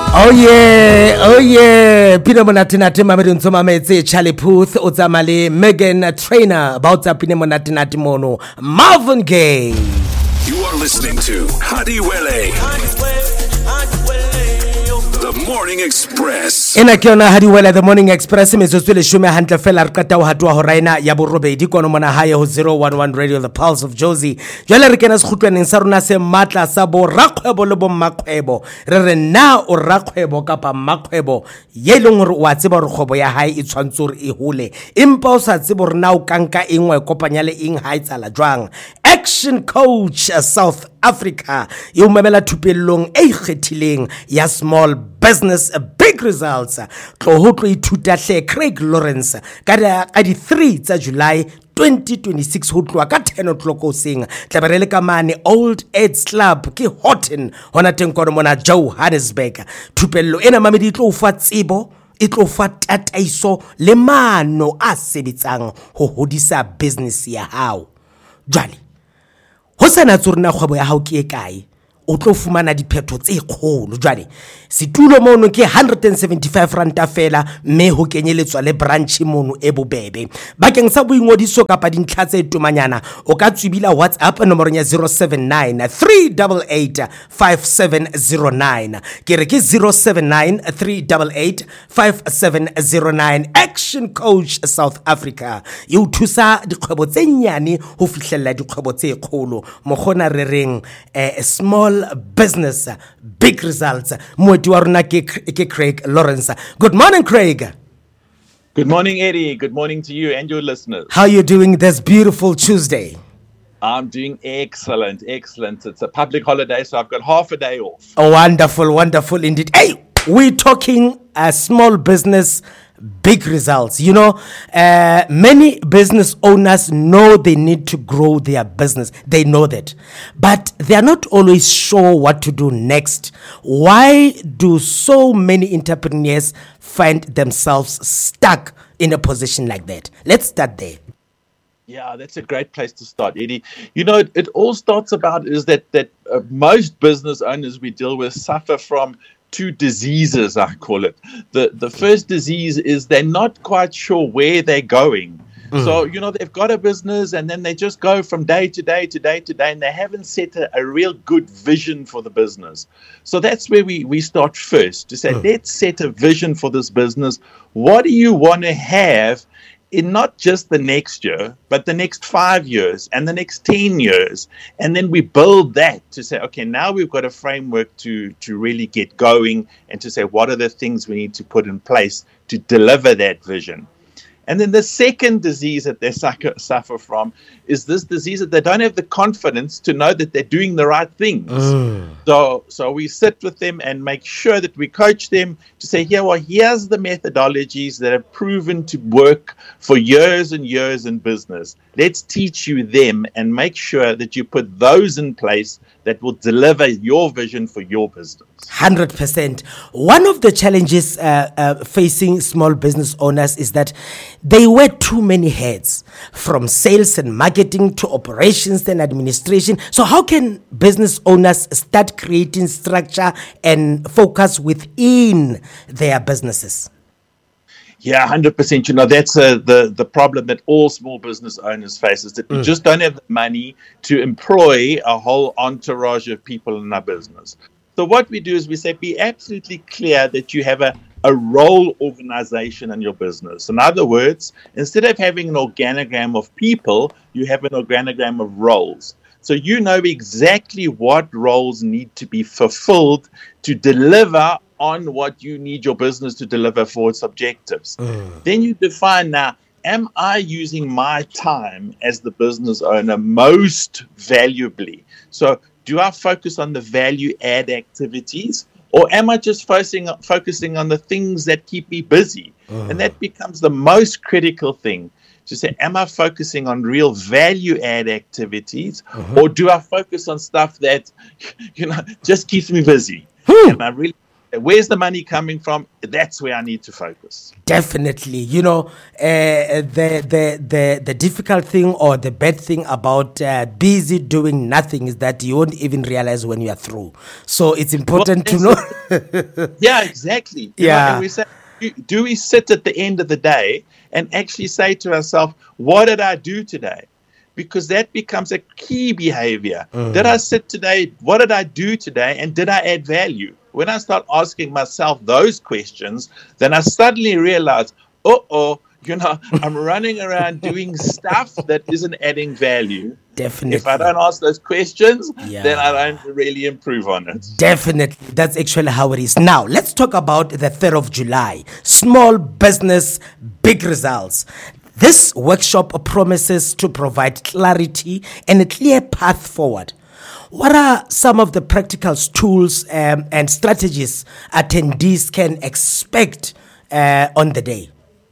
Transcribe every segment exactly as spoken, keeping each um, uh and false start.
Oh yeah, oh yeah. Pina monate nate mamedi ntsoma metse Charlie Puth o tsamale Megan Trainer about tsa pina monate nate mono Marvin Gaye. You are listening to Hadiwele, The Morning Express. Ena ke yona Hadiwele The Morning Express metsotso le shome hantle fela re qeta ho hatwa ho raina ya borobedi kono mona hae ho zero one one Radio The Pulse of Josie. Jwale re kena sekhutlwaneng sa rona se matla sa bo rakgwebo le bo mmakgwebo. Re re na o rakgwebo kapa mmakgwebo ye leng hore wa tseba re kgwebo ya hae e tshwantse hore e hole. Empa o sa tseba hore na o kanka eng wa kopanya le eng ha e tsala jwang. Action Coach uh, South Africa e o mamela thupellong e ikgethileng ya small business uh, big results tlo ho tlo ithuta hle Craig Lawrence ka ka di three tsa July twenty twenty-six ho tloa ka ten o'clock o seng tlaberele ka mane Old Aids Club ke Horton hona teng kono mona Johannesburg. Thupello ena mamedi tlo ufa tsebo e tlo fa tataiso le mano a sebetsang ho hodisa business ya hao. Jwale ho sana tsorna kgwebo ya hao ke e kae o tlo fumana diphetho tse kgolo. Jwale situlo mono ke one hundred seventy-five rand fela mme ho kenyeletswa le branch mono e bobebe. Bakeng sa boingodiso kapa dintlha tse tomanyana o ka tswibila WhatsApp nomoro ya zero seven nine three eight eight five seven zero nine ke re ke zero seven nine three eight eight five seven zero nine. Action Coach South Africa you thusa dikgwebo tse nyane ho fihlella dikgwebo tse kgolo mo gona re reng eh, small business big results. Moeti wa rona ke ke Craig Lawrence. Good morning, Craig. Good morning, Eddie. Good morning to you and your listeners. How are you doing this beautiful Tuesday? I'm doing excellent, excellent. It's a public holiday, so I've got half a day off. Oh, wonderful, wonderful indeed. Hey, we're talking a small business big results. You know, uh, many business owners know they need to grow their business. They know that. But they are not always sure what to do next. Why do so many entrepreneurs find themselves stuck in a position like that? Let's start there. Yeah, that's a great place to start, Eddie. You know, it, it all starts about is that, that uh, most business owners we deal with suffer from two diseases, I call it. The the first disease is they're not quite sure where they're going. Mm. So, you know, they've got a business and then they just go from day to day to day to day and they haven't set a, a real good vision for the business. So that's where we, we start first to say, mm. let's set a vision for this business. What do you want to have in not just the next year, but the next five years and the next ten years. And then we build that to say, okay, now we've got a framework to, to really get going and to say, what are the things we need to put in place to deliver that vision? And then the second disease that they suffer from is this disease that they don't have the confidence to know that they're doing the right things. Mm. So so we sit with them and make sure that we coach them to say, yeah, well, here's the methodologies that have proven to work for years and years in business. Let's teach you them and make sure that you put those in place that will deliver your vision for your business. one hundred percent. One of the challenges uh, uh, facing small business owners is that they wear too many hats, from sales and marketing to operations and administration. So how can business owners start creating structure and focus within their businesses? Yeah, one hundred percent. You know, that's uh, the, the problem that all small business owners face is that we mm. just don't have the money to employ a whole entourage of people in our business. So what we do is we say, be absolutely clear that you have a, a role organization in your business. In other words, instead of having an organogram of people, you have an organogram of roles. So you know exactly what roles need to be fulfilled to deliver on what you need your business to deliver for its objectives. Mm. Then you define now, am I using my time as the business owner most valuably? So do I focus on the value add activities, or am I just focusing, focusing on the things that keep me busy? Mm. And that becomes the most critical thing. To say, am I focusing on real value add activities, mm-hmm. or do I focus on stuff that, you know, just keeps me busy? Hmm. And I really where's the money coming from? That's where I need to focus. Definitely. You know, uh, the, the, the, the difficult thing or the bad thing about uh, busy doing nothing is that you won't even realize when you are through. So it's important well, to know. Yeah, exactly. You yeah. know, and we say, do we sit at the end of the day and actually say to ourselves, what did I do today? Because that becomes a key behavior. Mm. Did I sit today? What did I do today? And did I add value? When I start asking myself those questions, then I suddenly realize, uh-oh, you know, I'm running around doing stuff that isn't adding value. Definitely. If I don't ask those questions, yeah. then I don't really improve on it. Definitely. That's actually how it is. Now, let's talk about the third of July. Small business, big results. This workshop promises to provide clarity and a clear path forward. What are some of the practical tools um, and strategies attendees can expect uh, on the day?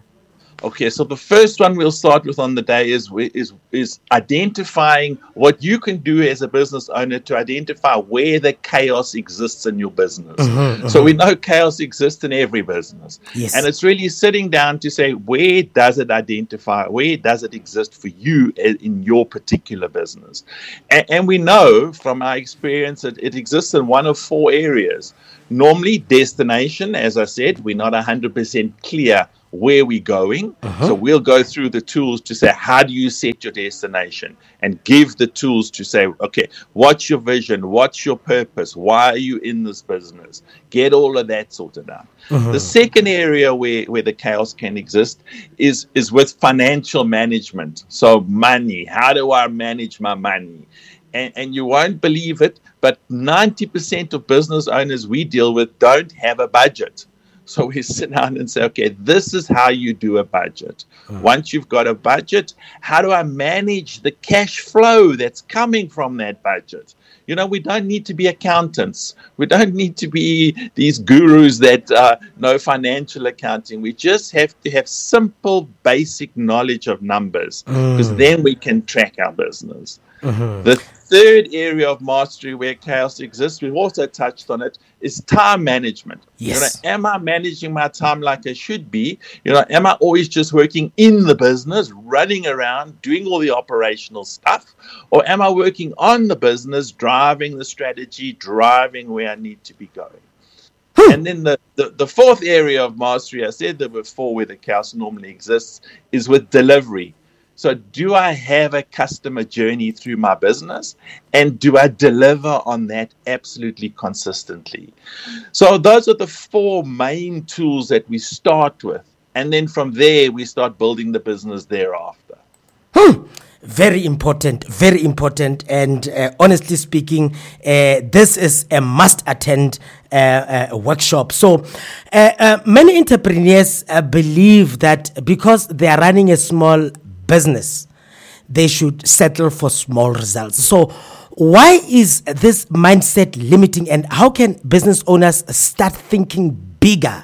Okay, so the first one we'll start with on the day is is is identifying what you can do as a business owner to identify where the chaos exists in your business. Mm-hmm, so mm-hmm. we know chaos exists in every business. Yes. And it's really sitting down to say, where does it identify, where does it exist for you in your particular business? And, and we know from our experience that it exists in one of four areas. Normally, destination, as I said, we're not one hundred percent clear where we're going. Uh-huh. So we'll go through the tools to say, how do you set your destination? And give the tools to say, okay, what's your vision? What's your purpose? Why are you in this business? Get all of that sorted out. Uh-huh. The second area where, where the chaos can exist is, is with financial management. So money, how do I manage my money? And, and you won't believe it, but ninety percent of business owners we deal with don't have a budget. So we sit down and say, okay, this is how you do a budget. Mm. Once you've got a budget, how do I manage the cash flow that's coming from that budget? You know, we don't need to be accountants. We don't need to be these gurus that uh, know financial accounting. We just have to have simple, basic knowledge of numbers, because mm. then we can track our business. Mm-hmm. The third area of mastery where chaos exists, we've also touched on it, is time management. Yes. You know, am I managing my time like I should be? You know, am I always just working in the business, running around, doing all the operational stuff? Or am I working on the business, driving the strategy, driving where I need to be going? Hmm. And then the, the, the fourth area of mastery, I said there were four where the chaos normally exists, is with delivery. So do I have a customer journey through my business, and do I deliver on that absolutely consistently? So those are the four main tools that we start with. And then from there, we start building the business thereafter. Hmm. Very important, very important. And uh, honestly speaking, uh, this is a must-attend uh, uh, workshop. So uh, uh, many entrepreneurs uh, believe that because they are running a small business, they should settle for small results. So why is this mindset limiting, and how can business owners start thinking bigger?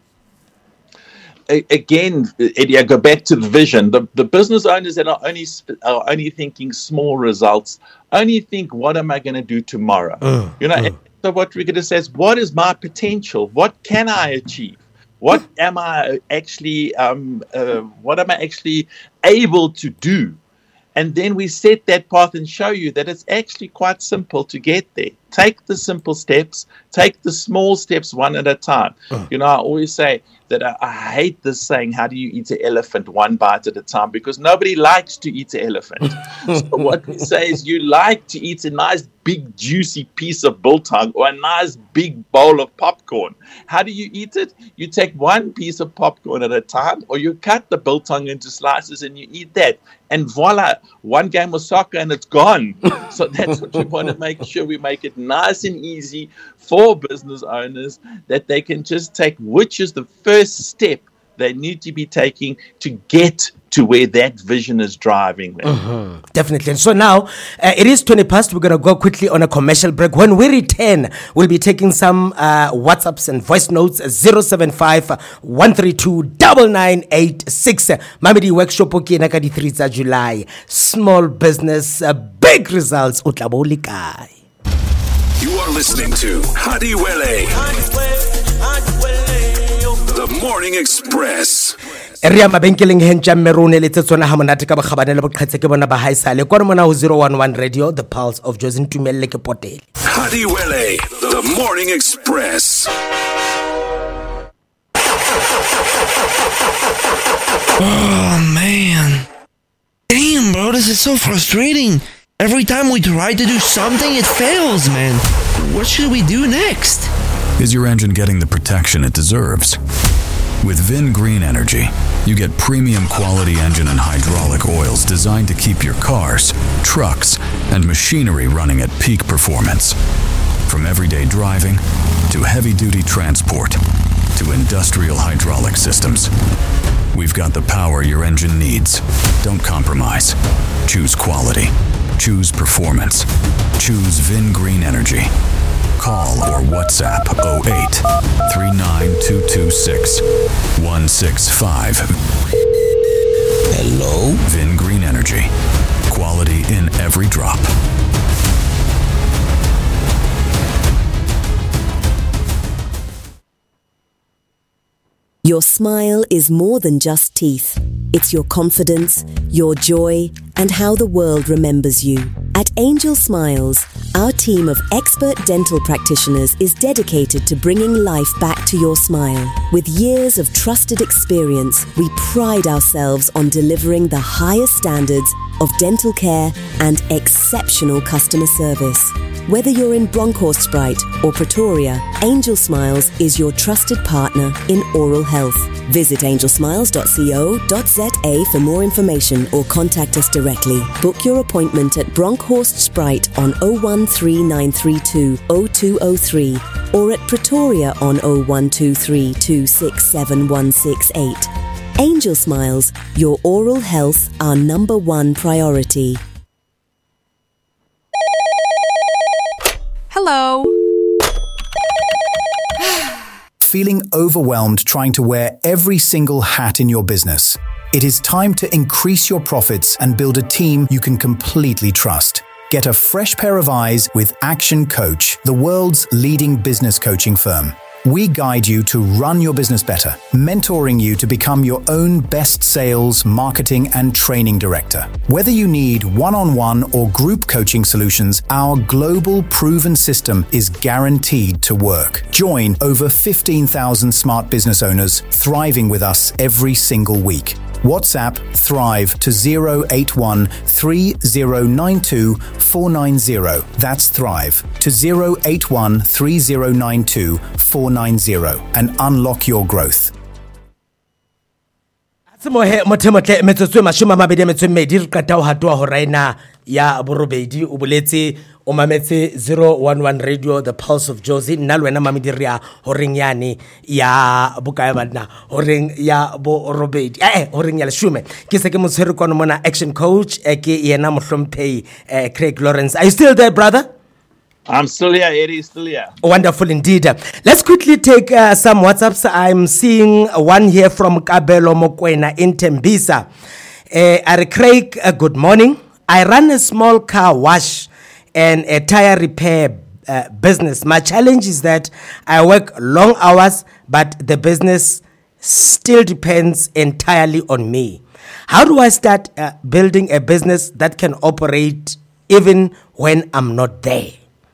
Again, Eddie, I go back to the vision. The, the business owners that are only are only thinking small results, only think, what am I going to do tomorrow? Uh, you know, uh. So what we're going to say is, what is my potential? What can I achieve? What am I actually, um, uh, what am I actually able to do? And then we set that path and show you that it's actually quite simple to get there. Take the simple steps, take the small steps one at a time. Uh. You know, I always say that I, I hate this saying, how do you eat an elephant one bite at a time? Because nobody likes to eat an elephant. So what we say is, you like to eat a nice big juicy piece of biltong or a nice big bowl of popcorn. How do you eat it? You take one piece of popcorn at a time, or you cut the biltong into slices and you eat that. And voila, one game of soccer and it's gone. So that's what we want to make sure we make it nice and easy for business owners, that they can just take, which is the first step they need to be taking to get to where that vision is driving them. Mm-hmm. Definitely. And so now uh, it is twenty past. We're going to go quickly on a commercial break. When we return, we'll be taking some uh, WhatsApps and voice notes. zero seven five, one three two, nine nine eight six. Mamedi workshop okena ka di three tsa July. Small business, uh, big results. Utlabo likai. You are listening to Hadi Wele. Morning Express. re ya mabenkeleng hentja mmerone le tsetsona ha monate ka bokgabane le boqhetse ke bona ba haisale kwa mona ho zero one one Radio, the pulse of Jozi Ntumelle ke potele. Hadi Wele, the Morning Express. Oh, man. Damn, bro, this is so frustrating. Every time we try to do something, it fails, man. What should we do next? Is your engine getting the protection it deserves? With Vin Green Energy, you get premium quality engine and hydraulic oils designed to keep your cars, trucks, and machinery running at peak performance. From everyday driving to heavy-duty transport to industrial hydraulic systems, we've got the power your engine needs. Don't compromise. Choose quality. Choose performance. Choose Vin Green Energy. Call or WhatsApp oh eight, three nine two two six, one six five. Hello? Vin Green Energy. Quality in every drop. Your smile is more than just teeth. It's your confidence, your joy, and how the world remembers you. At Angel Smiles, our team of expert dental practitioners is dedicated to bringing life back to your smile. With years of trusted experience, we pride ourselves on delivering the highest standards of dental care and exceptional customer service. Whether you're in Bronkhorstspruit or Pretoria, Angel Smiles is your trusted partner in oral health. Visit angel smiles dot co dot za for more information or contact us directly. Book your appointment at Bronkhorstspruit on oh one three nine three two oh two oh three or at Pretoria on oh one two three two six seven one six eight. Angel Smiles, your oral health, our number one priority. Hello. Feeling overwhelmed trying to wear every single hat in your business? It is time to increase your profits and build a team you can completely trust. Get a fresh pair of eyes with Action Coach, the world's leading business coaching firm. We guide you to run your business better, mentoring you to become your own best sales, marketing, and training director. Whether you need one-on-one or group coaching solutions, our global proven system is guaranteed to work. Join over fifteen thousand smart business owners thriving with us every single week. WhatsApp Thrive to zero eight one three zero nine two four nine zero. That's Thrive to zero eight one three zero nine two four nine zero and unlock your growth. Semohe mothemotle metsotso mashome mabedi a metso e mmedi re qeta ho hatwa ho raina ya borobedi o boletse o mametse zero one one Radio, the pulse of Jozi. Nna le wena mamedi ria ho reng yane ya bokae bana ho reng ya borobedi eh ho reng ya leshume ke se ke motshwere kono mona Action Coach e ke yena mohlomphehi Craig Lawrence. Are you still there, brother? I'm still here, Eddie, still here. Wonderful indeed. Let's quickly take uh, some WhatsApps. I'm seeing one here from Kabelo Mokwena in Tembisa. Uh, Ari Craig, uh, good morning. I run a small car wash and a tire repair uh, business. My challenge is that I work long hours, but the business still depends entirely on me. How do I start uh, building a business that can operate even when I'm not there?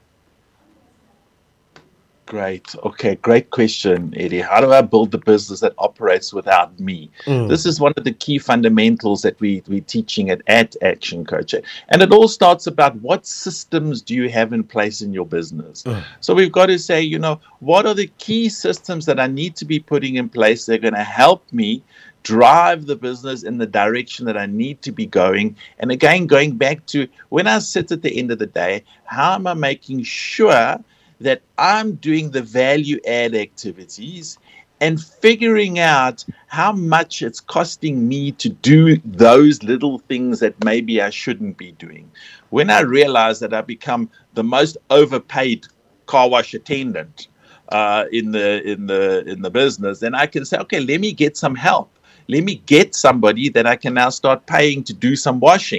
Great. Okay, great question, Eddie. How do I build a business that operates without me? Mm. This is one of the key fundamentals that we, we're teaching at, at Action Coach. And it all starts about what systems do you have in place in your business? Mm. So we've got to say, you know, what are the key systems that I need to be putting in place that are going to help me drive the business in the direction that I need to be going? And again, going back to when I sit at the end of the day, how am I making sure that I'm doing the value add activities and figuring out how much it's costing me to do those little things that maybe I shouldn't be doing. When I realize that I become the most overpaid car wash attendant uh, in the in the in the business, then I can say, okay, let me get some help. Let me get somebody that I can now start paying to do some washing.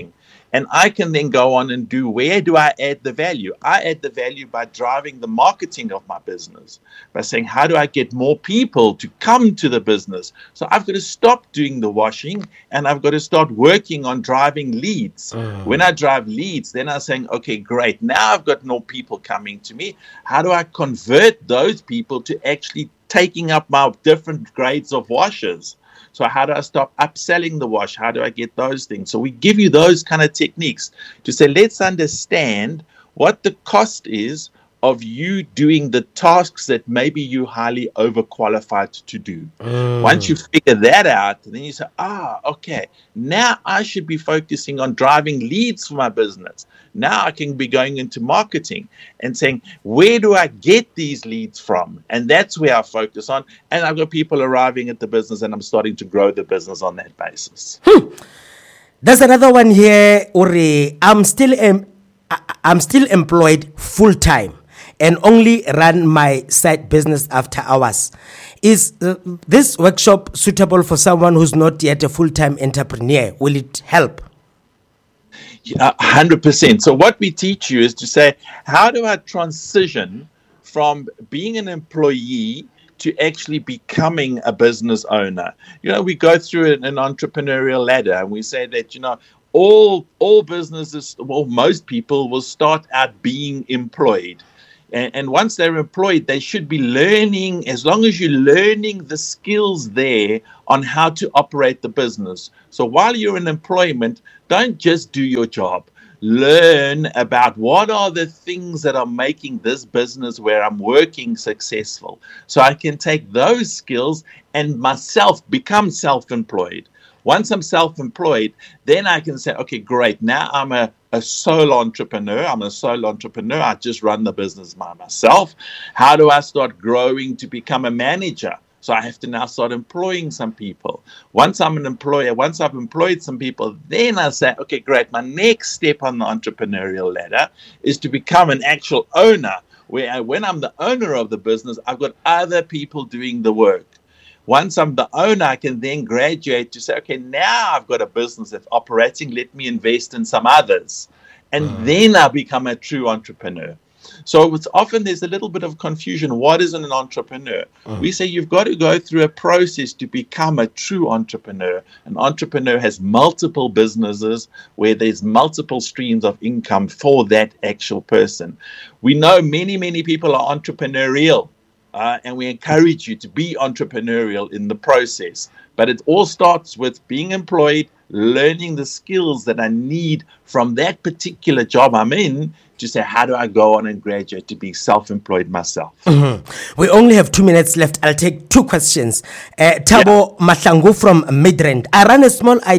And I can then go on and do, where do I add the value? I add the value by driving the marketing of my business, by saying, how do I get more people to come to the business? So I've got to stop doing the washing and I've got to start working on driving leads. Mm. When I drive leads, then I'm saying, okay, great. Now I've got more people coming to me. How do I convert those people to actually taking up my different grades of washers? So how do I stop upselling the wash? How do I get those things? So we give you those kind of techniques to say, let's understand what the cost is of you doing the tasks that maybe you highly overqualified to do. Mm. Once you figure that out, then you say, ah, okay, now I should be focusing on driving leads for my business. Now I can be going into marketing and saying, where do I get these leads from? And that's where I focus on. And I've got people arriving at the business and I'm starting to grow the business on that basis. Hmm. There's another one here, Uri. I'm still, em- I'm still employed full time and only run my side business after hours. Is uh, this workshop suitable for someone who's not yet a full-time entrepreneur? Will it help? Yeah, one hundred percent. So what we teach you is to say, how do I transition from being an employee to actually becoming a business owner? You know, we go through an, an entrepreneurial ladder and we say that, you know, all all businesses, well, most people will start out being employed. And, and once they're employed, they should be learning, as long as you're learning the skills there on how to operate the business. So while you're in employment, don't just do your job. Learn about what are the things that are making this business where I'm working successful. So I can take those skills and myself become self-employed. Once I'm self-employed, then I can say, okay, great. Now I'm a, a sole entrepreneur. I'm a sole entrepreneur. I just run the business by myself. How do I start growing to become a manager? So I have to now start employing some people. Once I'm an employer, once I've employed some people, then I say, okay, great. My next step on the entrepreneurial ladder is to become an actual owner, where I, when I'm the owner of the business, I've got other people doing the work. Once I'm the owner, I can then graduate to say, okay, now I've got a business that's operating. Let me invest in some others. And mm. then I become a true entrepreneur. So it's often there's a little bit of confusion. What is an entrepreneur? Mm. We say you've got to go through a process to become a true entrepreneur. An entrepreneur has multiple businesses where there's multiple streams of income for that actual person. We know many, many people are entrepreneurial. Uh, and we encourage you to be entrepreneurial in the process. But it all starts with being employed, learning the skills that I need from that particular job I'm in to say, how do I go on and graduate to be self-employed myself? Mm-hmm. We only have two minutes left. I'll take two questions. Uh, Tabo yeah. Mahlangu from Midrand. I run a small I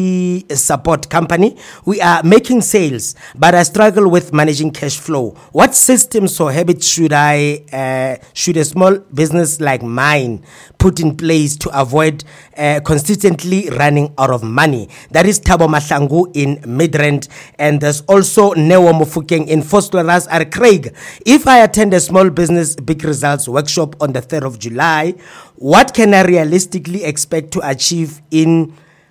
T support company. We are making sales, but I struggle with managing cash flow. What systems or habits should I, uh, should a small business like mine put in place to avoid uh, consistently running out of money? That is Tabo Mahlangu in Midrand. And there's also Newo Mufukeng in Fostoras are Craig. If I attend a small business big results workshop on the third of July, what can I realistically expect to achieve in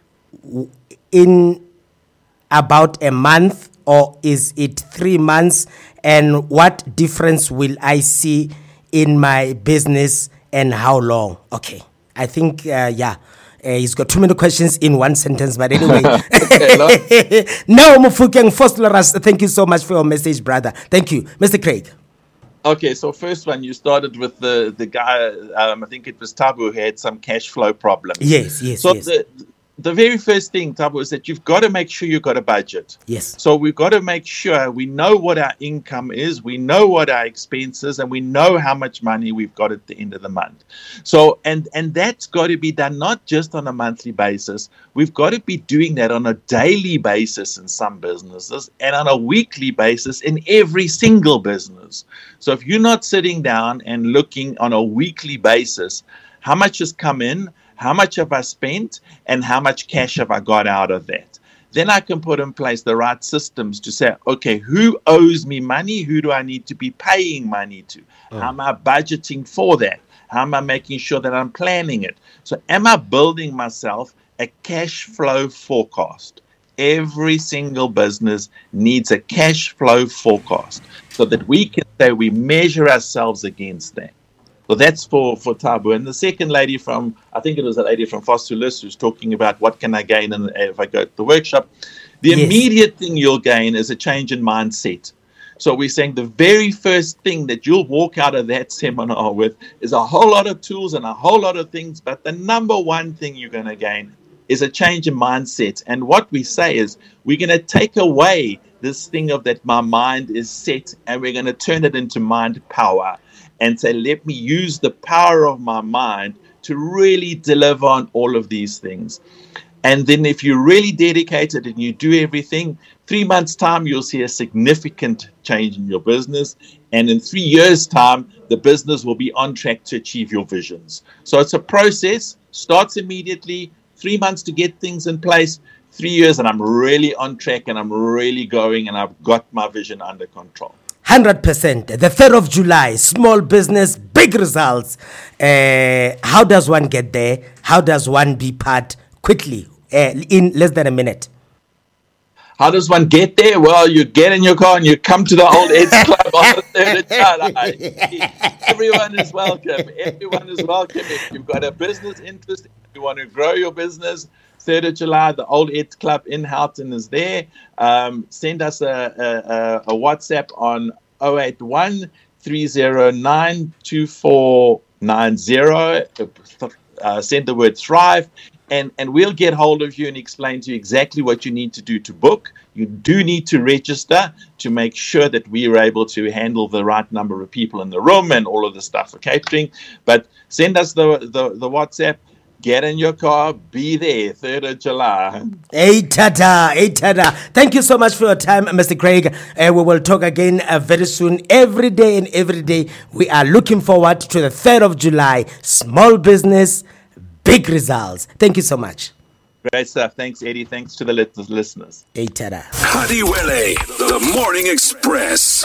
in about a month, or is it three months? And what difference will I see in my business and how long? Okay, I think uh, yeah. Uh, he's got too many questions in one sentence, but anyway. No, Mufukeng Fostoras, thank you so much for your message, brother. Thank you. Mister Craig. Okay, so first one, you started with the, the guy, um, I think it was Tabu, who had some cash flow problems. Yes, yes, so yes. The, the very first thing, Tabu, is that you've got to make sure you've got a budget. Yes. So we've got to make sure we know what our income is, we know what our expenses, and we know how much money we've got at the end of the month. So, and, and that's got to be done not just on a monthly basis. We've got to be doing that on a daily basis in some businesses and on a weekly basis in every single business. So if you're not sitting down and looking on a weekly basis, how much has come in, how much have I spent, and how much cash have I got out of that? Then I can put in place the right systems to say, okay, who owes me money? Who do I need to be paying money to? Oh. How am I budgeting for that? How am I making sure that I'm planning it? So am I building myself a cash flow forecast? every single business needs a cash flow forecast so that we can say we measure ourselves against that. So that's for, for Thabo. And the second lady from, I think it was a lady from Fostulis who's talking about what can I gain in, if I go to the workshop. The Yes. immediate thing you'll gain is a change in mindset. So we're saying the very first thing that you'll walk out of that seminar with is a whole lot of tools and a whole lot of things, but the number one thing you're going to gain is a change in mindset. And what we say is we're going to take away this thing of that my mind is set, and we're going to turn it into mind power and say, let me use the power of my mind to really deliver on all of these things. And then if you're really dedicated and you do everything, three months' time, you'll see a significant change in your business. And in three years' time, the business will be on track to achieve your visions. So it's a process, starts immediately, three months to get things in place, three years, and I'm really on track and I'm really going and I've got my vision under control. one hundred percent. The third of July, small business, big results. Uh, how does one get there? How does one be part quickly, uh, in less than a minute? How does one get there? Well, you get in your car and you come to the Old Ed's Club on the third of July. Everyone is welcome. Everyone is welcome. If you've got a business interest, if you want to grow your business, third of July, the Old Ed's Club in Houghton is there. Um, send us a, a, a WhatsApp on zero eight one, three zero nine, two four nine zero. Uh, send the word Thrive. And and we'll get hold of you and explain to you exactly what you need to do to book. You do need to register to make sure that we are able to handle the right number of people in the room and all of the stuff for catering. But send us the, the, the WhatsApp. Get in your car. Be there, third of July. Hey, tada, hey, tada. Thank you so much for your time, Mister Craig. Uh, we will talk again uh, very soon. Every day and every day, we are looking forward to the third of July. Small business, big results. Thank you so much. Great stuff. Thanks, Eddie. Thanks to the li- listeners. Hey, tada. Hadiwele, the Morning Express.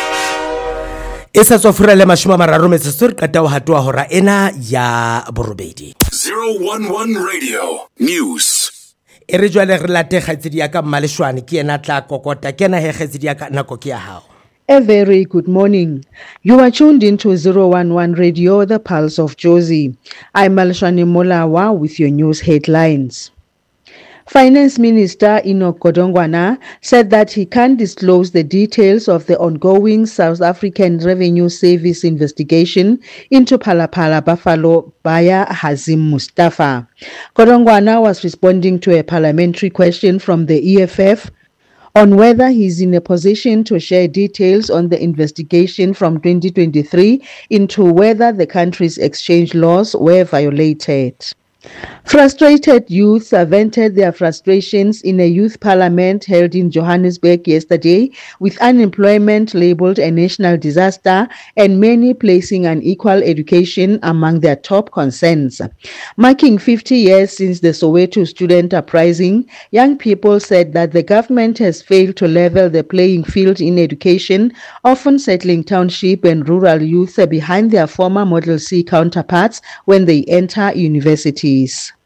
Isa sofura le mashuma mararo metsesuri ka tao hatua hora ena ya borobedi. zero one one Radio News. E re jwale re late kgaitsedi ya ka Mmaleshwane ke ena tla kokota ke na he kgaitsedi ya ka nako ke ya hao. A very good morning. You are tuned into zero one one Radio, the Pulse of Jozi. I'm Maleshwane Molawa with your news headlines. Finance Minister Enoch Godongwana said that he can't disclose the details of the ongoing South African Revenue Service investigation into Phalaphala Buffalo buyer Hazim Mustafa. Godongwana was responding to a parliamentary question from the E F F on whether he's in a position to share details on the investigation from twenty twenty-three into whether the country's exchange laws were violated. Frustrated youths vented their frustrations in a youth parliament held in Johannesburg yesterday, with unemployment labelled a national disaster and many placing unequal education among their top concerns. Marking fifty years since the Soweto student uprising, young people said that the government has failed to level the playing field in education, often settling township and rural youth behind their former Model C counterparts when they enter universities.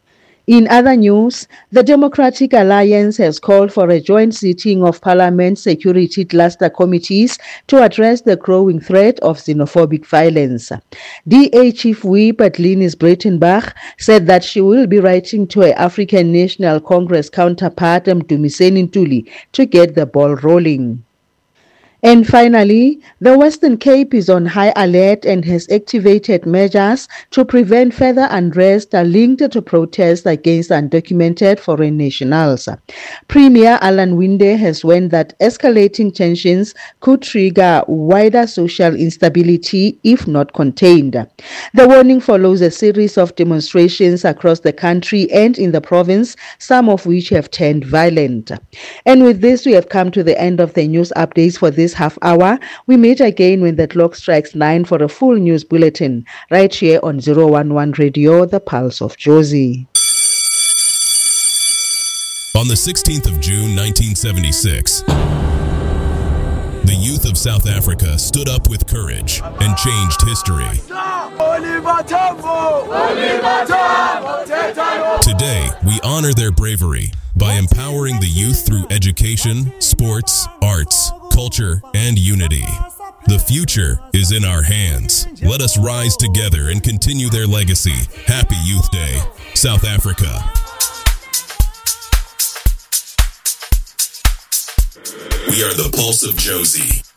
In other news, the Democratic Alliance has called for a joint sitting of Parliament Security Cluster Committees to address the growing threat of xenophobic violence. D A Chief Whip Glenis Breitenbach said that she will be writing to her African National Congress counterpart Mdumiseni Ntuli to get the ball rolling. And finally, the Western Cape is on high alert and has activated measures to prevent further unrest linked to protests against undocumented foreign nationals. Premier Alan Winde has warned that escalating tensions could trigger wider social instability if not contained. The warning follows a series of demonstrations across the country and in the province, some of which have turned violent. And with this, we have come to the end of the news updates for this half hour. We meet again when the clock strikes nine for a full news bulletin, right here on zero one one Radio, the Pulse of Jozi. On the sixteenth of June nineteen seventy-six, the youth of South Africa stood up with courage and changed history. Today, we honor their bravery by empowering the youth through education, sports, arts, culture, and unity. The future is in our hands. Let us rise together and continue their legacy. Happy Youth Day, South Africa. We are the Pulse of Josie.